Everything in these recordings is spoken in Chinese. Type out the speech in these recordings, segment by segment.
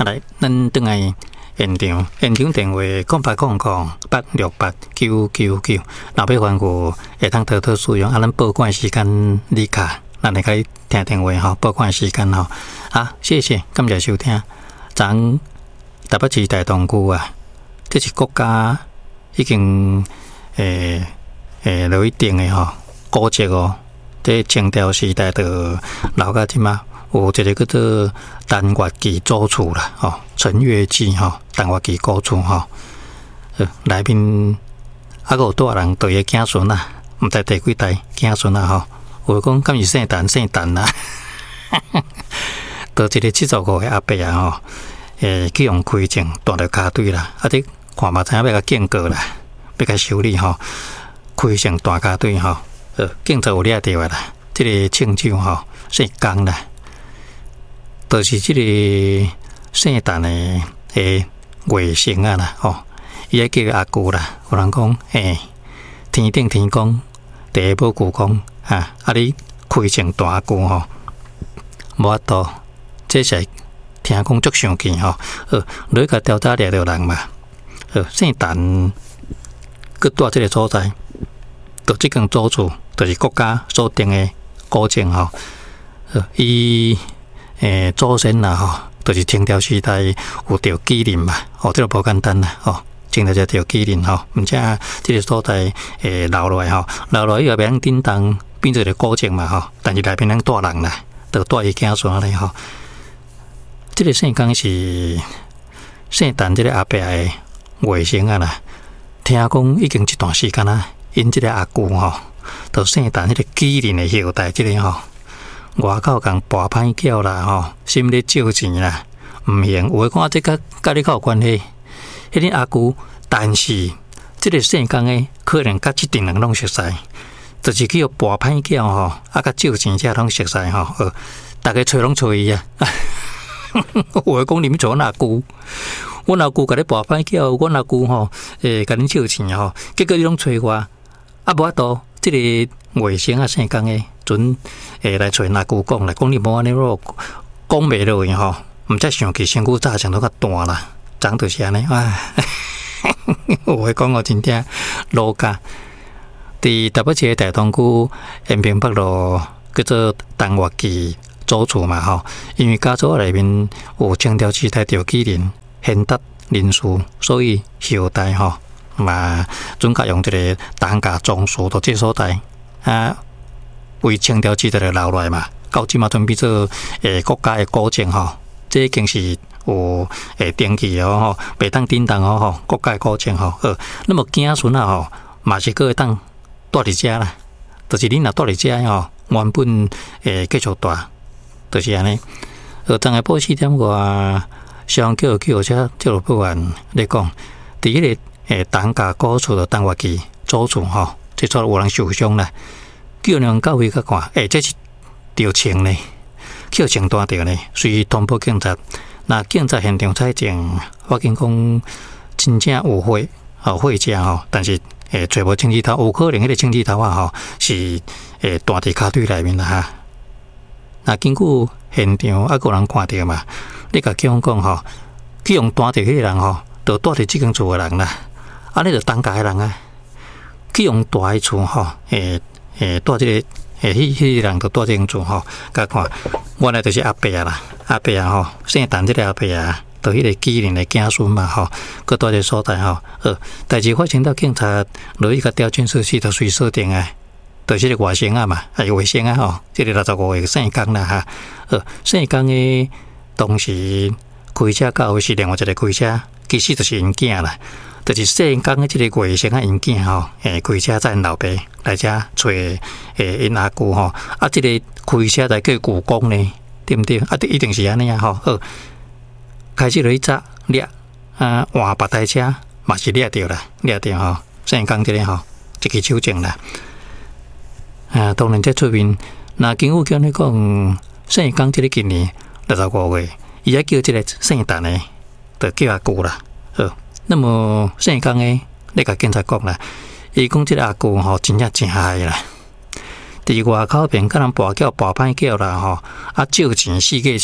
来，咱转来现场电话0800-868-9999，老爸番号会通偷偷使用。咱报款时间你卡，咱来开听电话吼，报款时间吼。谢谢，感谢收听。咱台北市大同区啊，这是国家已经有一定的古迹哦。在清朝时代的留到即嘛。有一个叫做单月记祖厝啦，陈月记单月记古厝内面还有大人对个子孙啊，毋知第几代子孙啊有讲敢是姓陈啦，到一个75岁的阿伯啊去用开证断着骹腿啦，这看嘛知影要甲建过啦，要甲修理开证断骹腿建造有掠着啦，这个庆酒姓江啦。就是这个圣诞的卫星啊啦，伊个叫阿舅啦。有人讲，天顶天公，地下无舅公你开证大阿舅无法度，这是听讲足常见你甲调查掠着人嘛。圣诞佮住这个所在，就这间祖厝，就是国家所定的古证伊。祖先啦就是清朝时代有着纪念嘛，这个无简单啦清朝才着纪念毋则这个所在留落来留落来以后变叮当变做个古迹嘛但是内面人住人啦，就住伊子孙咧这个圣江是圣诞这个阿伯的卫星啊啦，听讲已经一段时间啦，因这个阿舅就圣诞迄个纪念的后代这个外口共跋歹叫啦心里借钱啦，毋行。有诶看这甲你较有关系，迄个阿舅，但是这个圣江诶，可能甲即阵人拢熟悉，就是去跋歹叫甲借钱遮拢熟悉大家找拢找伊啊。有诶讲你们找阮阿舅，阮阿舅甲你跋歹叫，阮阿舅甲恁借钱结果你拢找我，无法度，这个卫星圣江诶。准来找阿舅讲啦，讲你无安尼咯，讲袂落去毋则想起身躯早上都较大啦，长就是安尼有诶讲真正老家。伫台北市的大同区延平北路叫做单月记祖厝嘛因为家族内面有清朝时代着纪念贤达人士，所以后代嘛准甲用这个单家宗祠到这所在为清朝时代留落来嘛，到即嘛准备做国家的古迹这已经是有登记袂当叮当国家的古迹那么子孙嘛是可会当住伫遮啦，就是恁若住伫遮原本继续住，就是安尼。当下报4点外，上叫遮就报完咧讲，伫迄个单家古厝的单月记祖厝这处有人受伤啦。叫人到位甲看，这是着穿呢，去穿单着呢，随通报警察。那警察现场采证，我跟讲真正有血迹但是找无清指头，有可能迄个清指头是弹伫骹腿内面啦那根据现场有人看到嘛，你甲警讲去用弹着迄个人就住伫即间厝的人啦，安尼就当家的人啊，去用大的厝住这个迄个人就住这间厝甲看，原来就是阿伯啦，阿伯圣诞这个阿伯就迄个纪念的子孙嘛佮住这所在代志发生到警察落去甲调监视器，就随锁定就是个外省嘛，卫星这个65岁圣江啦圣江的当时开车到是另外一个开车，其实就是因囝啦。就是圣江的这个卫星因囝开车载因老爸来遮找因阿舅这个开车来叫舅公呢，对不对？一定是安尼开始去查掠换别台车嘛是掠着啦，掠着圣江这个一支手证啦。当然这出面，那警务叫你讲圣江这个今年65岁，伊还叫这个圣诞的，就叫阿舅啦。那么圣江诶，你甲警察讲啦，伊讲即个阿舅真正真害啦，伫外口边甲人跋筊跋歹叫啦借钱4个笑，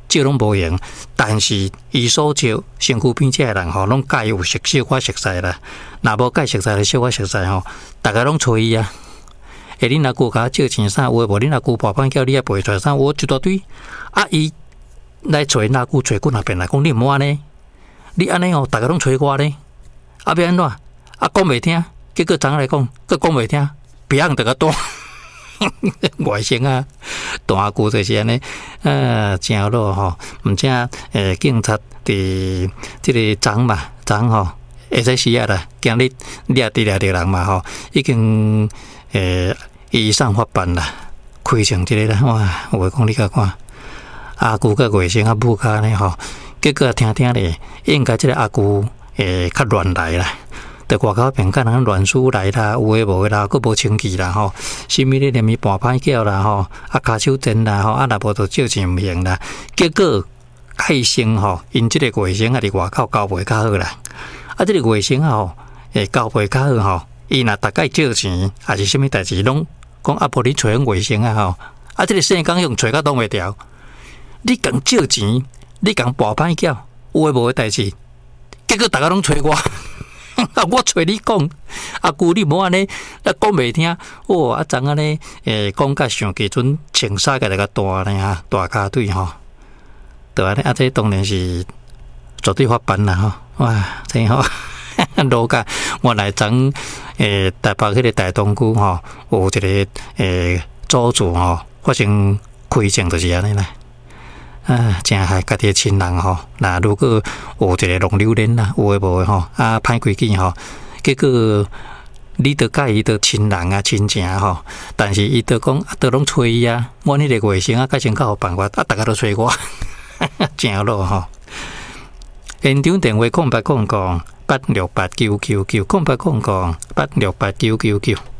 招拢无用，但是伊所招身躯边这个人吼，拢介有熟悉啦。若无介熟悉的小可熟悉吼，大家拢找伊啊。你若姑甲借钱啥，有诶无？你若姑爸爸叫你也赔出来啥？我一大堆。伊来找若姑找几若遍来讲，你毋安尼？你安尼大家拢找我呢？要安怎？讲袂听，结果昨来讲，佮讲袂听，别人得个多。外省大姑就是安尼，正路吼，毋正警察伫即个长吼，会使死啦，今日掠着人嘛吼，已经以上法办啦，开成即个啦，哇！有话讲你甲看，阿姑甲外省母家呢吼，结果听咧，应该即个阿姑较乱来啦。在外口边，甲人乱输来啦，有诶无诶啦，佫无清气啦吼。什么咧，连咪半歹叫啦吼，骹手震啦吼，若无就借钱毋行啦。结果爱生吼，因即个外省伫外口交配较好啦。即个外省吼，交配较好吼，伊若逐概借钱，还是什么代志拢讲无你找外省吼，即个生讲用找甲挡袂牢。你共借钱，你共半歹叫，有诶无诶代志，结果大家拢找我。我找你讲，阿姑你无安尼，讲袂听。昨仔呢，讲甲上基准穿衫个那个大呢大骹腿吼，对安尼这当然是绝对法办啦吼。哇，真好，路甲我来昨台北迄个大东区吼，有一个组织吼，发生开证就是安尼啦。真害家己亲人吼，那如果有一个弄榴莲啦，有诶无诶吼，歹规矩吼，结果你得甲伊得亲人亲情吼，但是伊得讲得拢催伊啊，我迄个外省甲先较好办法，大家都催我，真咯吼。现场电话08008689990800868999。